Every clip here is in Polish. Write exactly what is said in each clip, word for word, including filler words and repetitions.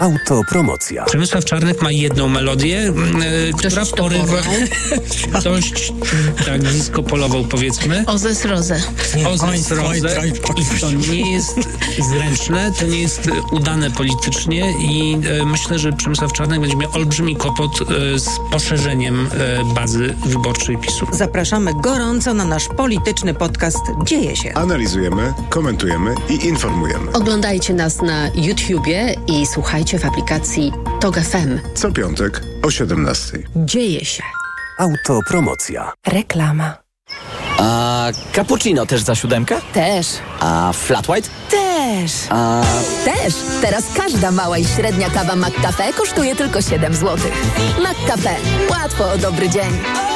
Autopromocja. Przemysław Czarnek ma jedną melodię, yy, która porywa dość tak niskopolową, powiedzmy. Ozes Rozę. Ozes Rozę. I to nie jest zręczne, to nie jest udane politycznie i yy, myślę, że Przemysław Czarnek będzie miał olbrzymi kłopot yy, z poszerzeniem yy, bazy wyborczej PiSu. Zapraszamy gorąco na nasz polityczny podcast Dzieje się. Analizujemy, komentujemy i informujemy. Oglądajcie nas na YouTubie i słuchajcie w aplikacji Tok F M. Co piątek o siedemnastej. Dzieje się. Autopromocja. Reklama. A cappuccino też za siódemkę? Też. A flat white? Też. A... Też. Teraz każda mała i średnia kawa McCafe kosztuje tylko siedem złotych. McCafe. Łatwo o dobry dzień.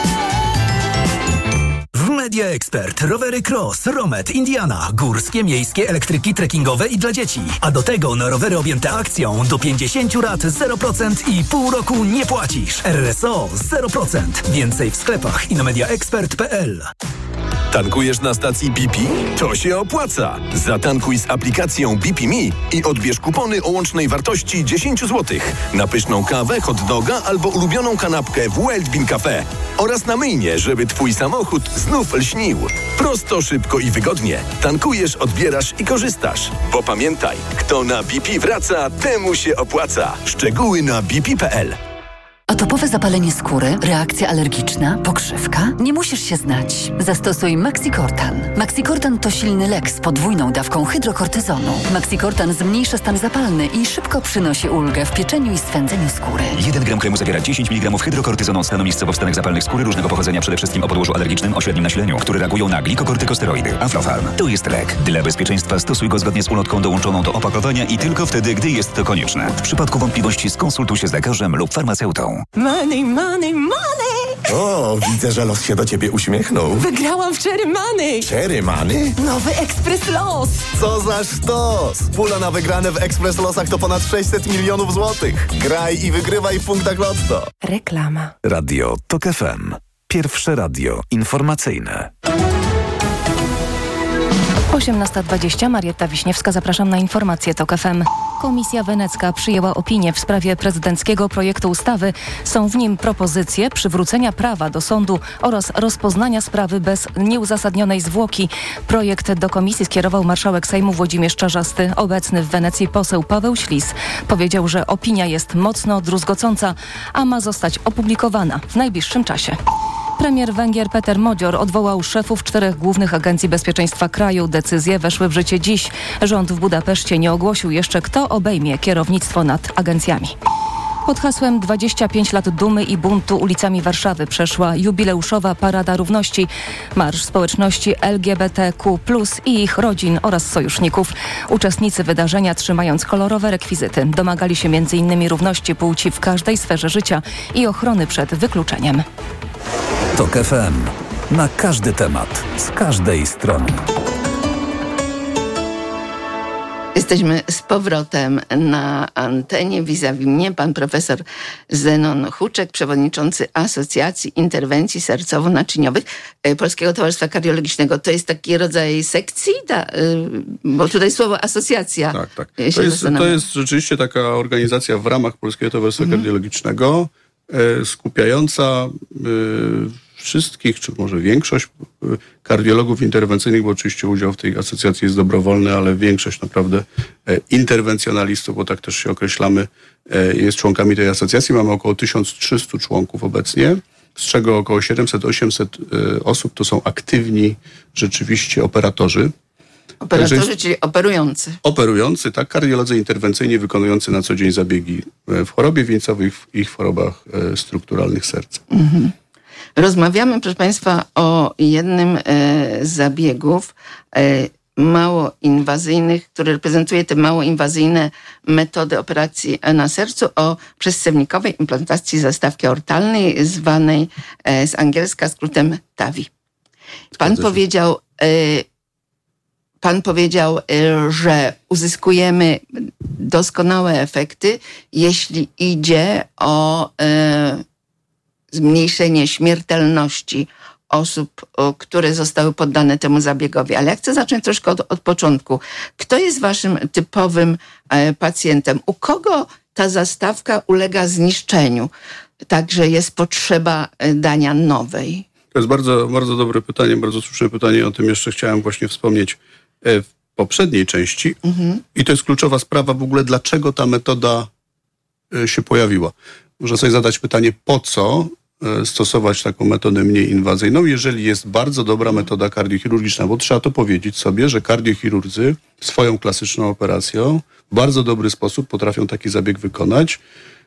W Media Expert rowery Cross, Romet, Indiana, górskie, miejskie, elektryki, trekkingowe i dla dzieci. A do tego na rowery objęte akcją do pięćdziesiąt lat zero procent i pół roku nie płacisz. R S O zero procent. Więcej w sklepach i na mediaexpert kropka p l. Tankujesz na stacji B P? To się opłaca! Zatankuj z aplikacją B P Me i odbierz kupony o łącznej wartości dziesięć złotych na pyszną kawę, hot doga albo ulubioną kanapkę w Wild Bean Cafe oraz na myjnie, żeby twój samochód znów lśnił. Prosto, szybko i wygodnie. Tankujesz, odbierasz i korzystasz. Bo pamiętaj, kto na B P wraca, temu się opłaca. Szczegóły na b p kropka p l. Atopowe zapalenie skóry, reakcja alergiczna, pokrzywka? Nie musisz się znać. Zastosuj Maxicortan. Maxicortan to silny lek z podwójną dawką hydrokortyzonu. Maxicortan zmniejsza stan zapalny i szybko przynosi ulgę w pieczeniu i swędzeniu skóry. jeden gram kremu zawiera dziesięć miligramów hydrokortyzonu stanu miejscowo w stanach zapalnych skóry różnego pochodzenia, przede wszystkim o podłożu alergicznym o średnim nasileniu, które reagują na glikokortykosteroidy. Aflofarm. To jest lek. Dla bezpieczeństwa stosuj go zgodnie z ulotką dołączoną do opakowania i tylko wtedy, gdy jest to konieczne. W przypadku wątpliwości skonsultuj się z lekarzem lub farmaceutą. Money, money, money! O, widzę, że los się do ciebie uśmiechnął. Wygrałam w Cherry Money! Cherry Money? Nowy Ekspres Los! Co za sztos! Pula na wygrane w Ekspres Losach to ponad sześćset milionów złotych. Graj i wygrywaj w punktach Lotto. Reklama. Radio Tok F M. Pierwsze radio informacyjne. osiemnasta dwadzieścia, Marietta Wiśniewska, zapraszam na informacje Tok F M. Komisja Wenecka przyjęła opinię w sprawie prezydenckiego projektu ustawy. Są w nim propozycje przywrócenia prawa do sądu oraz rozpoznania sprawy bez nieuzasadnionej zwłoki. Projekt do komisji skierował marszałek Sejmu Włodzimierz Czarzasty. Obecny w Wenecji poseł Paweł Ślis powiedział, że opinia jest mocno druzgocąca, a ma zostać opublikowana w najbliższym czasie. Premier Węgier Peter Modzior odwołał szefów czterech głównych agencji bezpieczeństwa kraju. Decyzje weszły w życie dziś. Rząd w Budapeszcie nie ogłosił jeszcze, kto obejmie kierownictwo nad agencjami. Pod hasłem dwadzieścia pięć lat dumy i buntu ulicami Warszawy przeszła jubileuszowa Parada Równości. Marsz społeczności L G B T Q plus i ich rodzin oraz sojuszników. Uczestnicy wydarzenia, trzymając kolorowe rekwizyty, domagali się między innymi równości płci w każdej sferze życia i ochrony przed wykluczeniem. Tok F M. Na każdy temat, z każdej strony. Jesteśmy z powrotem na antenie. Vis-a-vis mnie pan profesor Zenon Huczek, przewodniczący Asocjacji Interwencji Sercowo-Naczyniowych Polskiego Towarzystwa Kardiologicznego. To jest taki rodzaj sekcji? Da, bo tutaj słowo asocjacja. Tak, tak. To jest, to jest rzeczywiście taka organizacja w ramach Polskiego Towarzystwa mhm. Kardiologicznego, skupiająca wszystkich, czy może większość kardiologów interwencyjnych, bo oczywiście udział w tej asocjacji jest dobrowolny, ale większość naprawdę interwencjonalistów, bo tak też się określamy, jest członkami tej asocjacji. Mamy około tysiąc trzysta członków obecnie, z czego około siedemset osiemset osób to są aktywni rzeczywiście operatorzy. Operatorzy, Także, czyli operujący. Operujący, tak, kardiolodzy interwencyjni wykonujący na co dzień zabiegi w chorobie wieńcowej i w chorobach strukturalnych serca. Mhm. Rozmawiamy, proszę Państwa, o jednym e, z zabiegów e, mało inwazyjnych, który reprezentuje te mało inwazyjne metody operacji na sercu, o przescewnikowej implantacji zastawki aortalnej, zwanej e, z angielska skrótem T A V I. Pan powiedział, e, pan powiedział, e, że uzyskujemy doskonałe efekty, jeśli idzie o e, zmniejszenie śmiertelności osób, które zostały poddane temu zabiegowi. Ale ja chcę zacząć troszkę od, od początku. Kto jest waszym typowym e, pacjentem? U kogo ta zastawka ulega zniszczeniu. Także jest potrzeba dania nowej. To jest bardzo, bardzo dobre pytanie, bardzo słuszne pytanie. O tym jeszcze chciałem właśnie wspomnieć w poprzedniej części. Mhm. I to jest kluczowa sprawa w ogóle, dlaczego ta metoda się pojawiła. Można sobie zadać pytanie, po co stosować taką metodę mniej inwazyjną, jeżeli jest bardzo dobra metoda kardiochirurgiczna, bo trzeba to powiedzieć sobie, że kardiochirurdzy swoją klasyczną operacją w bardzo dobry sposób potrafią taki zabieg wykonać.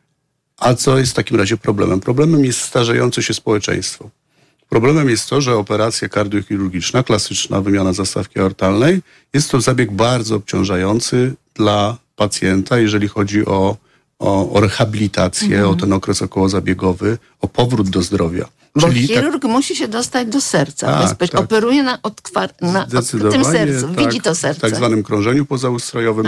A co jest w takim razie problemem? Problemem jest starzejące się społeczeństwo. Problemem jest to, że operacja kardiochirurgiczna, klasyczna wymiana zastawki aortalnej, jest to zabieg bardzo obciążający dla pacjenta, jeżeli chodzi o, o, o rehabilitację, mhm. o ten okres okołozabiegowy, o powrót do zdrowia. Bo Czyli chirurg tak, musi się dostać do serca. tak, Bezpecz- tak. Operuje na, odkwar- na odkrytym sercu, tak, widzi to serce. W tak zwanym krążeniu pozaustrojowym.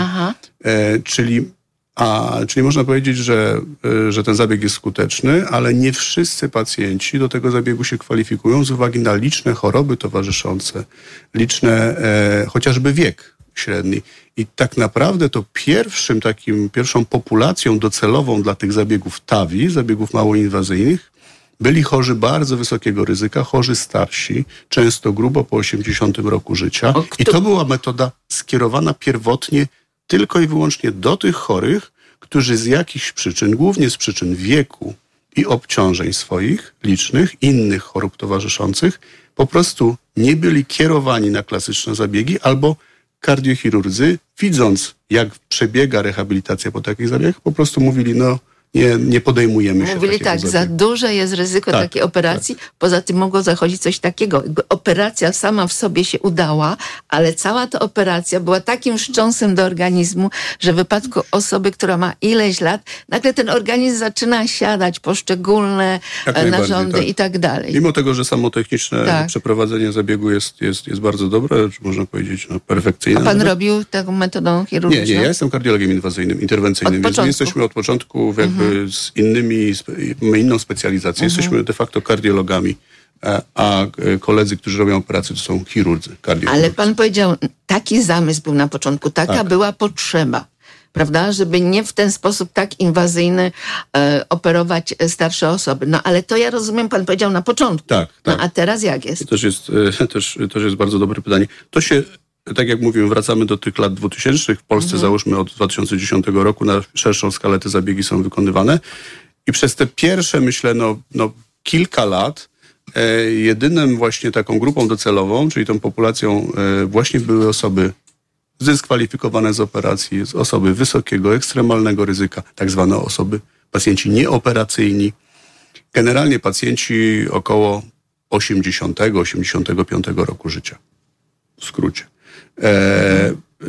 E, czyli A, czyli można powiedzieć, że, że ten zabieg jest skuteczny, ale nie wszyscy pacjenci do tego zabiegu się kwalifikują z uwagi na liczne choroby towarzyszące, liczne, e, chociażby wiek średni. I tak naprawdę to pierwszym takim, pierwszą populacją docelową dla tych zabiegów T A V I, zabiegów mało inwazyjnych, byli chorzy bardzo wysokiego ryzyka, chorzy starsi, często grubo po osiemdziesiątym roku życia. I to była metoda skierowana pierwotnie tylko i wyłącznie do tych chorych, którzy z jakichś przyczyn, głównie z przyczyn wieku i obciążeń swoich, licznych, innych chorób towarzyszących, po prostu nie byli kierowani na klasyczne zabiegi, albo kardiochirurdzy, widząc jak przebiega rehabilitacja po takich zabiegach, po prostu mówili, no nie, nie podejmujemy się Mówili tak, zabiegu. za duże jest ryzyko tak, takiej operacji, tak. Poza tym mogło zachodzić coś takiego. Jakby operacja sama w sobie się udała, ale cała ta operacja była takim wstrząsem do organizmu, że w wypadku osoby, która ma ileś lat, nagle ten organizm zaczyna siadać, poszczególne narządy tak. i tak dalej. Mimo tego, że samo techniczne tak. przeprowadzenie zabiegu jest, jest, jest bardzo dobre, można powiedzieć, no, perfekcyjne. A pan nawet. robił taką metodą chirurgiczną? Nie, nie, ja jestem kardiologiem inwazyjnym, interwencyjnym, więc my jesteśmy od początku jakby mhm. z innymi, mamy inną specjalizację. Mhm. Jesteśmy de facto kardiologami, a, a koledzy, którzy robią operacje, to są chirurdzy, kardiolodzy. Ale pan powiedział, taki zamysł był na początku, taka tak. była potrzeba, prawda, żeby nie w ten sposób tak inwazyjny e, operować starsze osoby. No ale to ja rozumiem, pan powiedział na początku. Tak, tak. No a teraz jak jest? To też jest, e, też, też jest bardzo dobre pytanie. To się, tak jak mówiłem, wracamy do tych lat dwutysięcznych. W Polsce mhm. załóżmy od dwa tysiące dziesiątego roku na szerszą skalę te zabiegi są wykonywane. I przez te pierwsze, myślę, no, no kilka lat e, jedynym właśnie taką grupą docelową, czyli tą populacją e, właśnie były osoby zdyskwalifikowane z operacji, osoby wysokiego, ekstremalnego ryzyka, tak zwane osoby, pacjenci nieoperacyjni. Generalnie pacjenci około osiemdziesiątego, osiemdziesiątego piątego roku życia. W skrócie. E,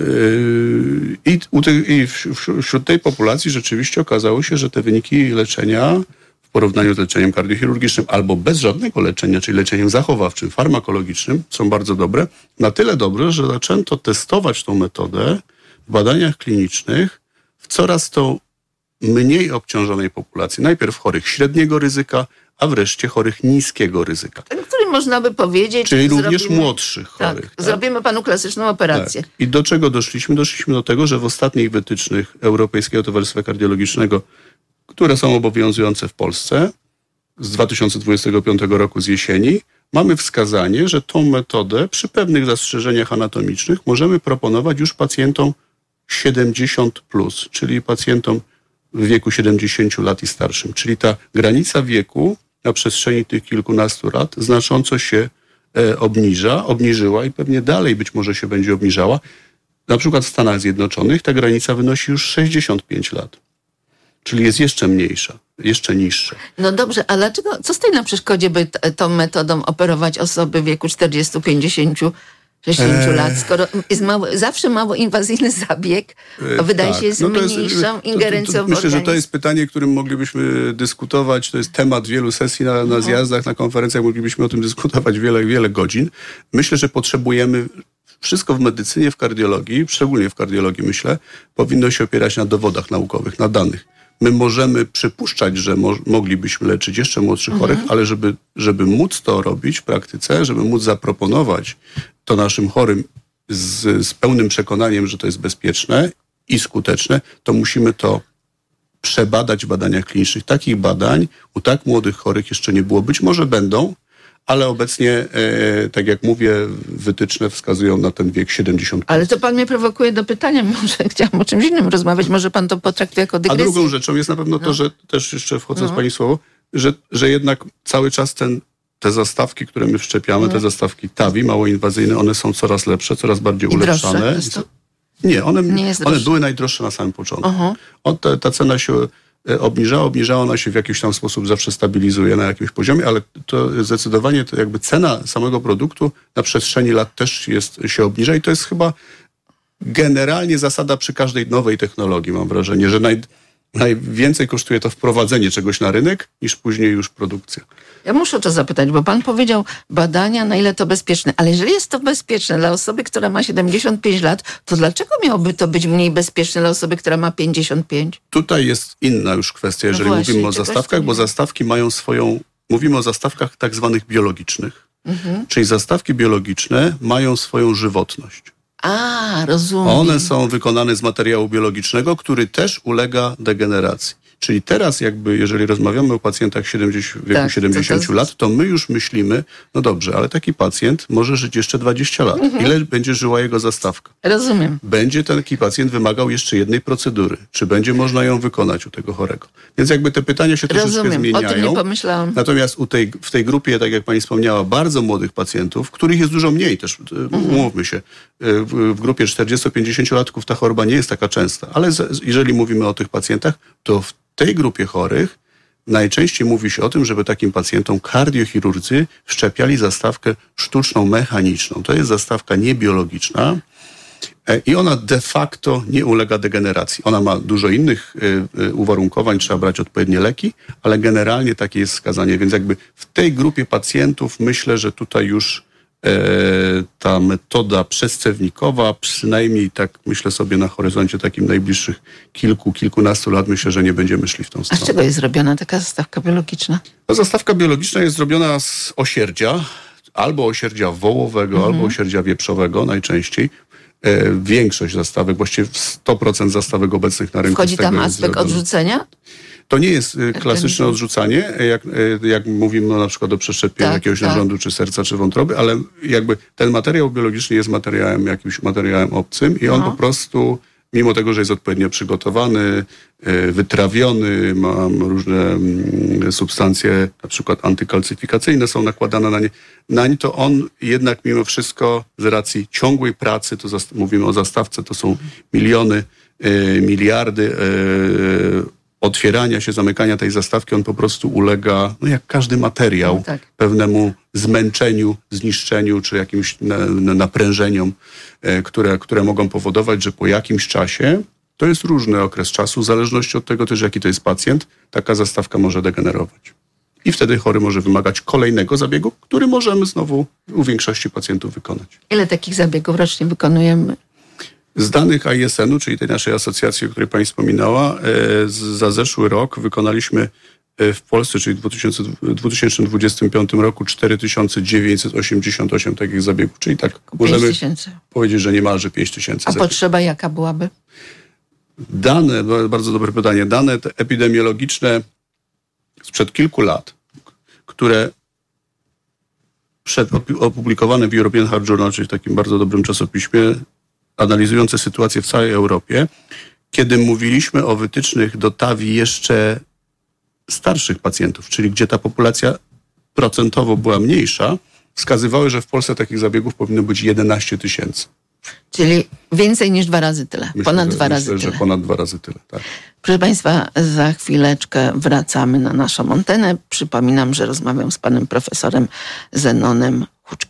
I, u tych, I wśród tej populacji rzeczywiście okazało się, że te wyniki leczenia w porównaniu z leczeniem kardiochirurgicznym albo bez żadnego leczenia, czyli leczeniem zachowawczym, farmakologicznym, są bardzo dobre. Na tyle dobre, że zaczęto testować tą metodę w badaniach klinicznych w coraz to mniej obciążonej populacji. Najpierw chorych średniego ryzyka, a wreszcie chorych niskiego ryzyka. Ten, który można by powiedzieć... Czyli również zrobimy, młodszych chorych. Tak, tak? Zrobimy panu klasyczną operację. Tak. I do czego doszliśmy? Doszliśmy do tego, że w ostatnich wytycznych Europejskiego Towarzystwa Kardiologicznego, które są obowiązujące w Polsce z dwa tysiące dwudziestego piątego roku z jesieni, mamy wskazanie, że tą metodę przy pewnych zastrzeżeniach anatomicznych możemy proponować już pacjentom siedemdziesiąt plus, czyli pacjentom w wieku siedemdziesięciu lat i starszym. Czyli ta granica wieku na przestrzeni tych kilkunastu lat znacząco się e, obniża, obniżyła i pewnie dalej być może się będzie obniżała. Na przykład w Stanach Zjednoczonych ta granica wynosi już sześćdziesiąt pięć lat. Czyli jest jeszcze mniejsza, jeszcze niższa. No dobrze, a dlaczego, co stoi na przeszkodzie, by t- tą metodą operować osoby w wieku czterdziestu, pięćdziesięciu, sześćdziesięciu eee. lat, skoro jest mało, zawsze mało inwazyjny zabieg, a wydaje tak. się jest no to mniejszą jest, ingerencją to, to, to, w Myślę, organizm. że to jest pytanie, którym moglibyśmy dyskutować. To jest temat wielu sesji na, na zjazdach, na konferencjach. Moglibyśmy o tym dyskutować wiele, wiele godzin. Myślę, że potrzebujemy... Wszystko w medycynie, w kardiologii, szczególnie w kardiologii, myślę, powinno się opierać na dowodach naukowych, na danych. My możemy przypuszczać, że mo- moglibyśmy leczyć jeszcze młodszych mhm. chorych, ale żeby, żeby móc to robić w praktyce, żeby móc zaproponować to naszym chorym z, z pełnym przekonaniem, że to jest bezpieczne i skuteczne, to musimy to przebadać w badaniach klinicznych. Takich badań u tak młodych chorych jeszcze nie było. Być może będą, ale obecnie, e, tak jak mówię, wytyczne wskazują na ten wiek siedemdziesiąt. Ale to pan mnie prowokuje do pytania, może chciałam o czymś innym rozmawiać, może pan to potraktuje jako dygresję. A drugą rzeczą jest na pewno to, no. że też jeszcze wchodząc No. w pani słowo, że, że jednak cały czas ten, te zastawki, które my wszczepiamy, No. te zastawki T A V I, mało inwazyjne, one są coraz lepsze, coraz bardziej I ulepszane. droższe jest to? Nie, one, Nie jest one droższe. były najdroższe na samym początku. Aha. On, ta, ta cena się e, obniżała, obniżała, ona się w jakiś tam sposób zawsze stabilizuje na jakimś poziomie, ale to zdecydowanie to jakby cena samego produktu na przestrzeni lat też jest, się obniża i to jest chyba generalnie zasada przy każdej nowej technologii, mam wrażenie, że naj, najwięcej kosztuje to wprowadzenie czegoś na rynek, niż później już produkcja. Ja muszę to zapytać, bo pan powiedział badania, na ile to bezpieczne. Ale jeżeli jest to bezpieczne dla osoby, która ma siedemdziesiąt pięć lat, to dlaczego miałoby to być mniej bezpieczne dla osoby, która ma pięćdziesiąt pięć? Tutaj jest inna już kwestia, jeżeli No właśnie, mówimy o czegoś zastawkach, tu bo nie- zastawki mają swoją... Mówimy o zastawkach tak zwanych biologicznych. Mhm. Czyli zastawki biologiczne mają swoją żywotność. A, rozumiem. One są wykonane z materiału biologicznego, który też ulega degeneracji. Czyli teraz jakby, jeżeli rozmawiamy o pacjentach siedemdziesiąt, w wieku Tak, siedemdziesięciu to to- lat, to my już myślimy, no dobrze, ale taki pacjent może żyć jeszcze dwadzieścia lat. Mhm. Ile będzie żyła jego zastawka? Rozumiem. Będzie taki pacjent wymagał jeszcze jednej procedury. Czy będzie można ją wykonać u tego chorego? Więc jakby te pytania się troszeczkę Rozumiem, zmieniają. o tym nie pomyślałam. Natomiast u tej, w tej grupie, tak jak pani wspomniała, bardzo młodych pacjentów, których jest dużo mniej też, Mhm. umówmy się, w, w grupie czterdziesto-pięćdziesięciolatków ta choroba nie jest taka częsta, ale z, jeżeli mówimy o tych pacjentach, to w tej grupie chorych najczęściej mówi się o tym, żeby takim pacjentom kardiochirurdzy wszczepiali zastawkę sztuczną, mechaniczną. To jest zastawka niebiologiczna e, i ona de facto nie ulega degeneracji. Ona ma dużo innych y, y, uwarunkowań, trzeba brać odpowiednie leki, ale generalnie takie jest wskazanie. Więc jakby w tej grupie pacjentów myślę, że tutaj już e, ta metoda przescewnikowa, przynajmniej tak myślę sobie na horyzoncie takim najbliższych kilku, kilkunastu lat, myślę, że nie będziemy szli w tą A z stronę. czego jest zrobiona taka zastawka biologiczna? No, zastawka biologiczna jest zrobiona z osierdzia, albo osierdzia wołowego, Mhm. albo osierdzia wieprzowego najczęściej. E, większość zastawek, właściwie sto procent zastawek obecnych na rynku. Wchodzi z tego tam jest aspekt zrobione. odrzucenia? To nie jest e, klasyczne odrzucanie, e, jak, e, jak mówimy no, na przykład o przeszczepieniu Tak, jakiegoś tak. narządu, czy serca, czy wątroby, ale jakby ten materiał biologiczny jest materiałem jakimś materiałem obcym i on Aha. po prostu, mimo tego, że jest odpowiednio przygotowany, e, wytrawiony, ma różne mm, substancje, na przykład antykalcyfikacyjne są nakładane na nie, nań, to on jednak mimo wszystko z racji ciągłej pracy, to zast- mówimy o zastawce, to są miliony, e, miliardy e, otwierania się, zamykania tej zastawki, on po prostu ulega, no jak każdy materiał, No tak. pewnemu zmęczeniu, zniszczeniu, czy jakimś na, na, naprężeniom, e, które, które mogą powodować, że po jakimś czasie, to jest różny okres czasu, w zależności od tego też, jaki to jest pacjent, taka zastawka może degenerować. I wtedy chory może wymagać kolejnego zabiegu, który możemy znowu u większości pacjentów wykonać. Ile takich zabiegów rocznie wykonujemy? Z danych I S N-u, czyli tej naszej asocjacji, o której pani wspominała, e, z, za zeszły rok wykonaliśmy e, w Polsce, czyli w dwa tysiące dwudziestym piątym roku cztery tysiące dziewięćset osiemdziesiąt osiem takich zabiegów. Czyli tak możemy tysięcy. powiedzieć, że niemalże pięć tysięcy A zabiegów. potrzeba jaka byłaby? Dane, ba- bardzo dobre pytanie, dane te epidemiologiczne sprzed kilku lat, które przed, opi- opublikowane w European Heart Journal, czyli w takim bardzo dobrym czasopiśmie, analizujące sytuację w całej Europie, kiedy mówiliśmy o wytycznych do T A V I jeszcze starszych pacjentów, czyli gdzie ta populacja procentowo była mniejsza, wskazywały, że w Polsce takich zabiegów powinno być jedenaście tysięcy. Czyli więcej niż dwa razy tyle. Myślę, ponad że, dwa myślę, razy że tyle. ponad dwa razy tyle, tak. Proszę Państwa, za chwileczkę wracamy na naszą antenę. Przypominam, że rozmawiam z panem profesorem Zenonem